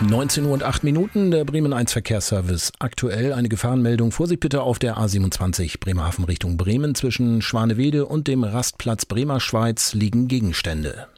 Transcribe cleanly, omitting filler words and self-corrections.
19:08 der Bremen 1 Verkehrsservice. Aktuell eine Gefahrenmeldung. Vorsicht bitte auf der A27 Bremerhaven Richtung Bremen. Zwischen Schwanewede und dem Rastplatz Bremer Schweiz liegen Gegenstände.